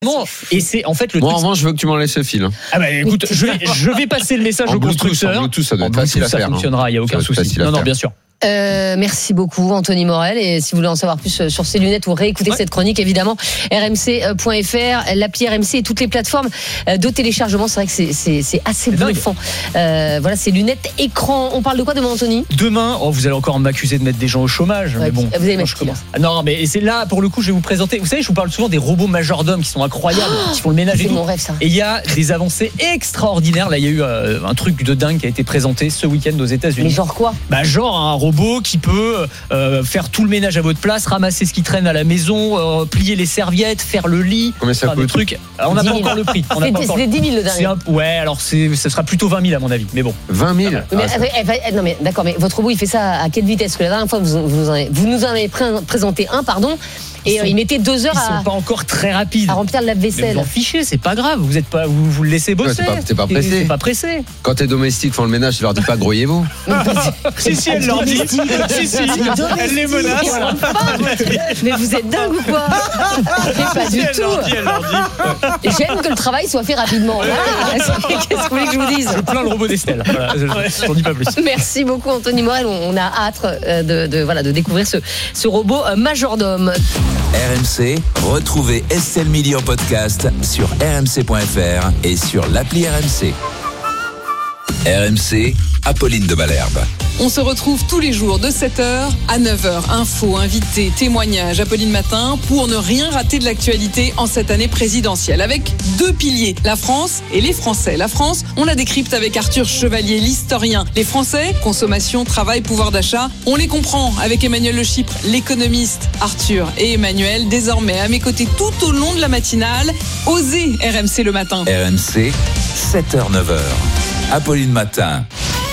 Non, et c'est en fait le Moi, truc. en revanche, je veux que tu m'en laisses le fil. Ah bah écoute, je vais passer le message En au Bluetooth, constructeur. en Bluetooth, ça doit être En facile à Bluetooth, faire. Ça fonctionnera, il n'y a aucun souci. Non, bien sûr. Merci beaucoup Anthony Morel, et si vous voulez en savoir plus sur ces lunettes ou réécouter cette chronique, évidemment rmc.fr, l'appli RMC et toutes les plateformes de téléchargement. C'est vrai que c'est assez bluffant. Voilà, ces lunettes écran. On parle de quoi demain, Anthony ? Demain, vous allez encore m'accuser de mettre des gens au chômage, mais bon. Vous allez mettre qui, là ? Non, mais c'est là pour le coup, je vais vous présenter. Vous savez, je vous parle souvent des robots majordomes qui sont incroyables, qui font le ménage. C'est mon rêve, ça. Et il y a des avancées extraordinaires. Là, il y a eu un truc de dingue qui a été présenté ce week-end aux États-Unis. Mais genre quoi ? Genre un robot qui peut faire tout le ménage à votre place, ramasser ce qui traîne à la maison, plier les serviettes, faire le lit. Combien ça coûte ? On n'a pas encore le prix. C'est 10 000 le dernier. Ouais, alors ça sera plutôt 20 000 à mon avis. Mais bon. 20 000 Non mais d'accord, mais votre robot il fait ça à quelle vitesse ? Parce que la dernière fois vous nous en avez présenté un, pardon. Et il mettait 2 heures Ils sont pas encore très rapides à remplir le mais lave-vaisselle. vous en fichez, c'est pas grave. Vous êtes pas, vous le laissez bosser. T'es pas pressé. C'est pas pressé. Quand tes domestiques font le ménage, tu leur dis pas grouillez-vous. Si, elle leur dit. Si, elle les menace. Mais vous êtes dingue ou quoi ? Pas du tout. Elle leur dit. J'aime que le travail soit fait rapidement. Qu'est-ce que vous voulez que je vous dise ? Je plains le robot d'Estelle. Voilà, j'en dis pas plus. Merci beaucoup Anthony Morel. On a hâte de découvrir ce robot majordome. RMC, retrouvez Estelle Midi en podcast sur rmc.fr et sur l'appli RMC. RMC, Apolline de Malherbe. On se retrouve tous les jours de 7h à 9h. Infos, invités, témoignages, Apolline Matin, pour ne rien rater de l'actualité en cette année présidentielle. Avec 2 piliers, la France et les Français. La France, on la décrypte avec Arthur Chevalier, l'historien. Les Français, consommation, travail, pouvoir d'achat, on les comprend avec Emmanuel Le Chypre, l'économiste. Arthur et Emmanuel, désormais à mes côtés tout au long de la matinale. Osez RMC le matin. RMC, 7h-9h. Apolline Matin.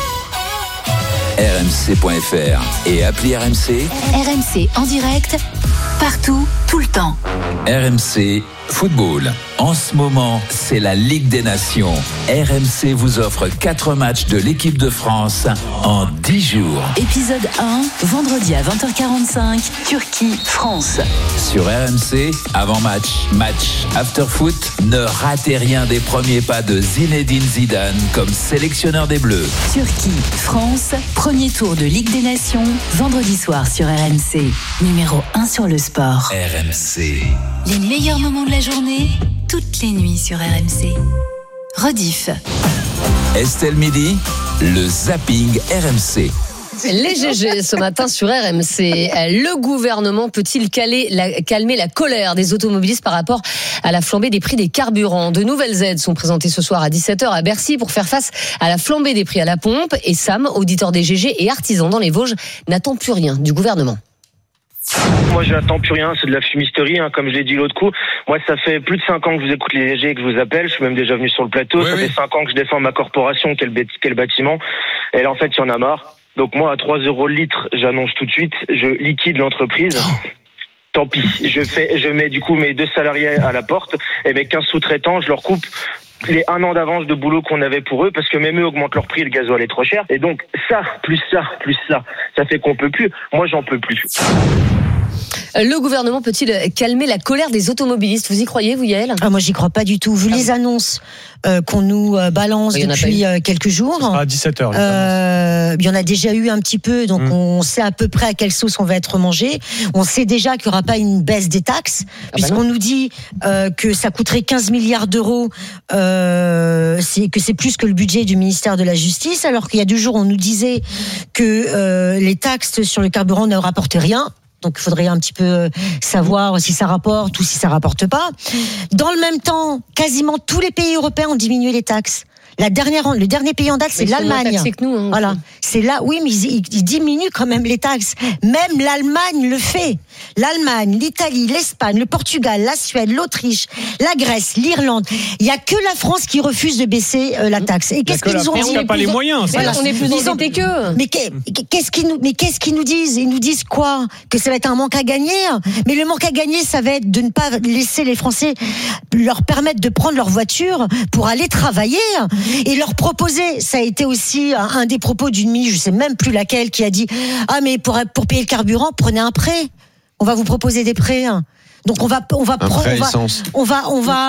rmc.fr et appli RMC. RMC en direct, partout, tout le temps. RMC Football. En ce moment, c'est la Ligue des Nations. RMC vous offre 4 matchs de l'équipe de France en 10 jours. Épisode 1, vendredi à 20h45, Turquie-France. Sur RMC, avant-match, match, after-foot, ne ratez rien des premiers pas de Zinedine Zidane comme sélectionneur des Bleus. Turquie-France, premier tour de Ligue des Nations, vendredi soir sur RMC. Numéro 1 sur le sport. RMC. Les meilleurs moments de la journée, toutes les nuits sur RMC. Rediff. Estelle Midi, le zapping RMC. Les GG ce matin sur RMC. Le gouvernement peut-il calmer la colère des automobilistes par rapport à la flambée des prix des carburants ? De nouvelles aides sont présentées ce soir à 17h à Bercy pour faire face à la flambée des prix à la pompe. Et Sam, auditeur des GG et artisan dans les Vosges, n'attend plus rien du gouvernement. Moi, je n'attends plus rien, c'est de la fumisterie, comme je l'ai dit l'autre coup. Moi, ça fait plus de 5 ans que je vous écoute les GG et que je vous appelle. Je suis même déjà venu sur le plateau. Ça fait 5 ans que je défends ma corporation, quel bâtiment. Et là, en fait, il y en a marre. Donc moi, à 3 € le litre, j'annonce tout de suite, je liquide l'entreprise. Tant pis, je mets du coup mes 2 salariés à la porte et mes 15 sous-traitants, je leur coupe les 1 an d'avance de boulot qu'on avait pour eux, parce que même eux augmentent leur prix, le gasoil est trop cher. Et donc ça fait qu'on peut plus. Moi, j'en peux plus. Le gouvernement peut-il calmer la colère des automobilistes ? Vous y croyez, vous, Yael ? Moi, j'y crois pas du tout. Vu les annonces qu'on nous balance depuis quelques jours. À 17h. Il y en a déjà eu un petit peu, donc on sait à peu près à quelle sauce on va être mangé. On sait déjà qu'il n'y aura pas une baisse des taxes, puisqu'on nous dit que ça coûterait 15 milliards d'euros, que c'est plus que le budget du ministère de la Justice, alors qu'il y a 2 jours, on nous disait que les taxes sur le carburant ne rapportent rien. Donc il faudrait un petit peu savoir si ça rapporte ou si ça rapporte pas. Dans le même temps, quasiment tous les pays européens ont diminué les taxes. Le dernier pays en date, c'est l'Allemagne. Que nous, voilà, c'est là. Oui, mais ils diminuent quand même les taxes. Même l'Allemagne le fait. L'Allemagne, l'Italie, l'Espagne, le Portugal, la Suède, l'Autriche, la Grèce, l'Irlande. Il y a que la France qui refuse de baisser la taxe. Et qu'est-ce qu'ils ont dit ? On n'a pas les moyens. Voilà, on est plus endettés qu'eux. Mais qu'est-ce qu'ils nous disent ? Ils nous disent quoi ? Que ça va être un manque à gagner. Mais le manque à gagner, ça va être de ne pas laisser les Français leur permettre de prendre leur voiture pour aller travailler. Et leur proposer, ça a été aussi un des propos d'une ministre, je sais même plus laquelle, qui a dit mais pour payer le carburant, prenez un prêt. On va vous proposer des prêts. Donc on va essence. on va